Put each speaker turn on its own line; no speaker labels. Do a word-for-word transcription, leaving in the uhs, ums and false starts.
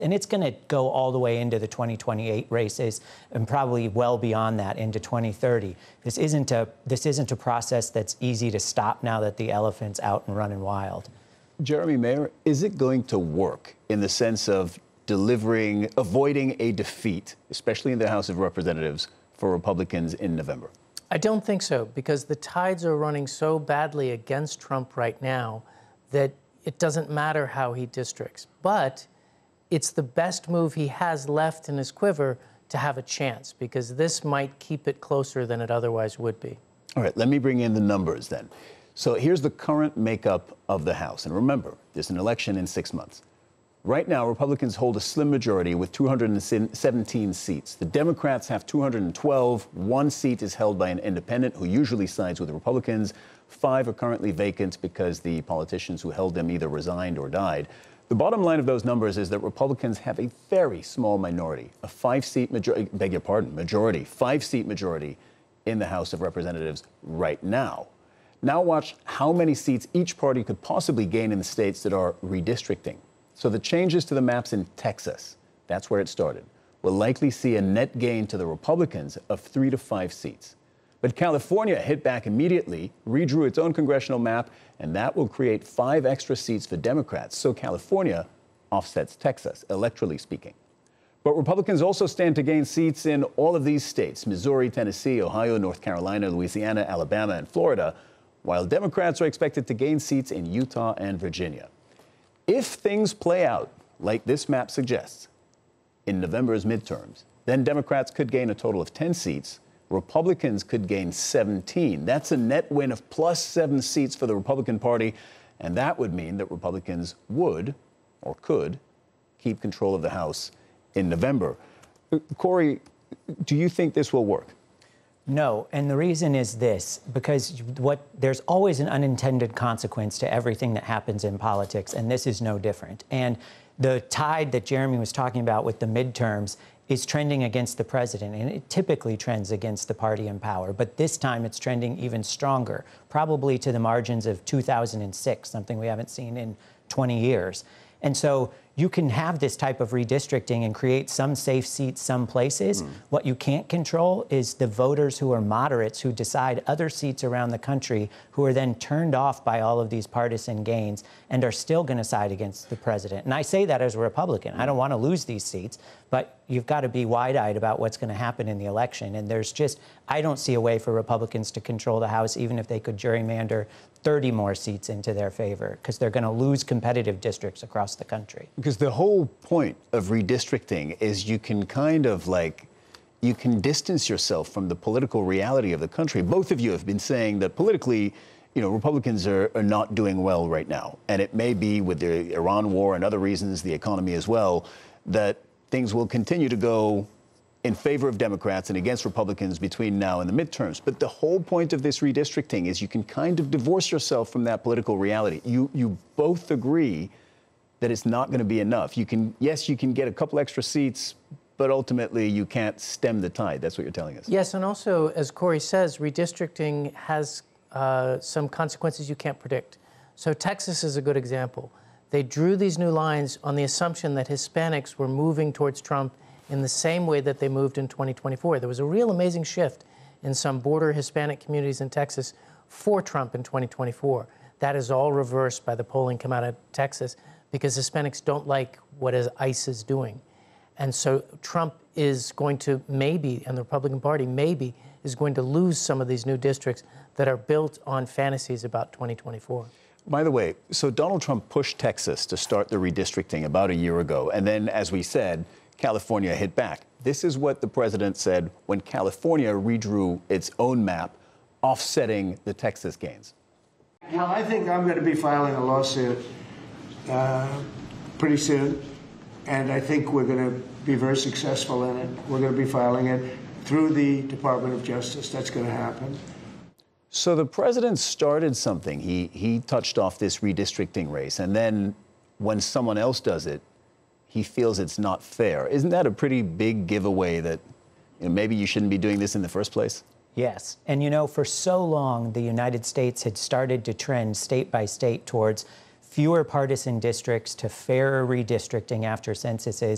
And it's going to go all the way into the twenty twenty-eight races and probably well beyond that into twenty thirty. This isn't a this isn't a process that's easy to stop now that the elephant's out and running wild.
Jeremy Mayer, is it going to work in the sense of delivering, avoiding a defeat, especially in the House of Representatives, for Republicans in November?
I don't think so, because the tides are running so badly against Trump right now that it doesn't matter how he districts. But it's the best move he has left in his quiver to have a chance, because this might keep it closer than it otherwise would be.
All right, let me bring in the numbers then. So here's the current makeup of the House. And remember, there's an election in six months. Right now, Republicans hold a slim majority with two hundred seventeen seats. The Democrats have two hundred twelve. One seat is held by an independent who usually sides with the Republicans. Five are currently vacant because the politicians who held them either resigned or died. The bottom line of those numbers is that Republicans have a very small minority, a five-seat majority, beg your pardon, majority, five-seat majority in the House of Representatives right now. Now watch how many seats each party could possibly gain in the states that are redistricting. So the changes to the maps in Texas, that's where it started, will likely see a net gain to the Republicans of three to five seats. But California hit back immediately, redrew its own congressional map, and that will create five extra seats for Democrats. So California offsets Texas, electorally speaking. But Republicans also stand to gain seats in all of these states: Missouri, Tennessee, Ohio, North Carolina, Louisiana, Alabama, and Florida, while Democrats are expected to gain seats in Utah and Virginia. If things play out like this map suggests in November's midterms, then Democrats could gain a total of ten seats. Republicans could gain seventeen. That's a net win of plus seven seats for the Republican Party, and that would mean that Republicans would, or could, keep control of the House in November. Corey, do you think this will work?
No, and the reason is this, because what there's always an unintended consequence to everything that happens in politics, and this is no different. And the tide that Jeremy was talking about with the midterms is trending against the president, and it typically trends against the party in power. But this time it's trending even stronger, probably to the margins of two thousand six, something we haven't seen in twenty years. And so you can have this type of redistricting and create some safe seats some places. Mm. What you can't control is the voters who are moderates who decide other seats around the country, who are then turned off by all of these partisan gains and are still going to side against the president. And I say that as a Republican. I don't want to lose these seats, but you've got to be wide-eyed about what's going to happen in the election. And there's just, I don't see a way for Republicans to control the House, even if they could gerrymander thirty more seats into their favor, because they're going to lose competitive districts across the country.
Because the whole point of redistricting is you can kind of like, you can distance yourself from the political reality of the country. Both of you have been saying that politically, you know, Republicans are, are not doing well right now. And it may be with the Iran war and other reasons, the economy as well, that things will continue to go in favor of Democrats and against Republicans between now and the midterms. But the whole point of this redistricting is you can kind of divorce yourself from that political reality. You, you both agree that it's not going to be enough. You can, yes, you can get a couple extra seats, but ultimately you can't stem the tide. That's what you're telling us.
Yes, and also, as Corey says, redistricting has uh, some consequences you can't predict. So Texas is a good example. They drew these new lines on the assumption that Hispanics were moving towards Trump in the same way that they moved in twenty twenty-four. There was a real amazing shift in some border Hispanic communities in Texas for Trump in twenty twenty-four. That is all reversed by the polling come out of Texas, because Hispanics don't like what ICE is doing. And so Trump is going to maybe, and the Republican Party maybe, is going to lose some of these new districts that are built on fantasies about twenty twenty-four.
By the way, so Donald Trump pushed Texas to start the redistricting about a year ago. And then, as we said, California hit back. This is what the president said when California redrew its own map, offsetting the Texas gains.
Well, I think I'm going to be filing a lawsuit uh, pretty soon, and I think we're going to be very successful in it. We're going to be filing it through the Department of Justice. That's going to happen.
So the president started something. He, he touched off this redistricting race, and then when someone else does it, he feels it's not fair. Isn't that a pretty big giveaway that, you know, maybe you shouldn't be doing this in the first place?
Yes. And, you know, for so long, the United States had started to trend state by state towards fewer partisan districts, to fairer redistricting after censuses.